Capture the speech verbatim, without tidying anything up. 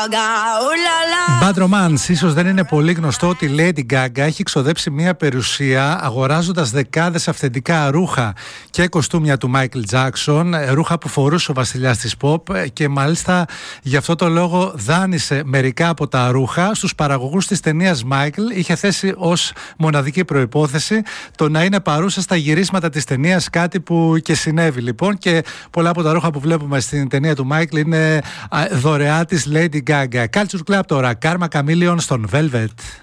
Bad Romance. Ίσως δεν είναι πολύ γνωστό ότι η Lady Gaga έχει ξοδέψει μια περιουσία αγοράζοντας δεκάδες αυθεντικά ρούχα και κοστούμια του Michael Jackson, ρούχα που φορούσε ο βασιλιάς της pop, και μάλιστα γι' αυτό το λόγο δάνεισε μερικά από τα ρούχα στους παραγωγούς της ταινίας Michael. Είχε θέσει ως μοναδική προϋπόθεση το να είναι παρούσα στα γυρίσματα της ταινίας, κάτι που και συνέβη λοιπόν, και πολλά από τα ρούχα που βλέπουμε στην ταινία του Michael είναι δωρεά της Lady Gaga. Culture Club τώρα, Karma Chameleon στον Velvet.